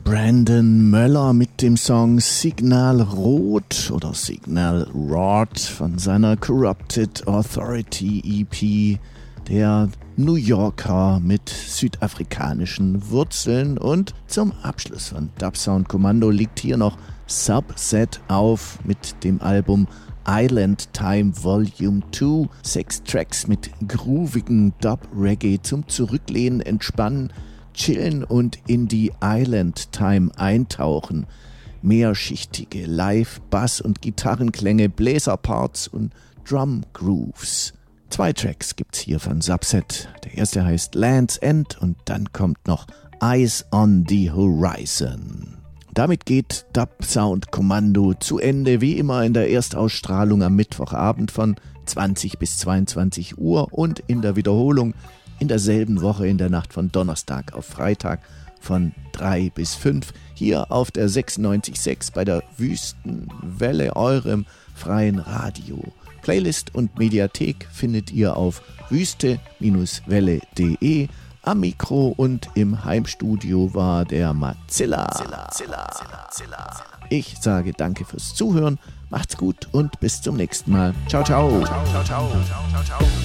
Brandon Möller mit dem Song Signal Rot oder Signal Rot von seiner Corrupted Authority EP, der New Yorker mit südafrikanischen Wurzeln. Und zum Abschluss von Dubsound Kommando liegt hier noch Subset auf mit dem Album Island Time Volume 2. 6 Tracks mit groovigen Dub-Reggae zum Zurücklehnen, Entspannen, Chillen und in die Island Time eintauchen. Mehrschichtige Live-, Bass- und Gitarrenklänge, Bläserparts und Drum-Grooves. 2 Tracks gibt's hier von Subset. Der erste heißt Land's End und dann kommt noch Eyes on the Horizon. Damit geht Dubsound Kommando zu Ende, wie immer in der Erstausstrahlung am Mittwochabend von 20 bis 22 Uhr und in der Wiederholung in derselben Woche in der Nacht von Donnerstag auf Freitag von 3 bis 5 hier auf der 96.6 bei der Wüstenwelle, eurem freien Radio. Playlist und Mediathek findet ihr auf wüste-welle.de. Am Mikro und im Heimstudio war der Matzilla. Ich sage danke fürs Zuhören, macht's gut und bis zum nächsten Mal. Ciao, ciao.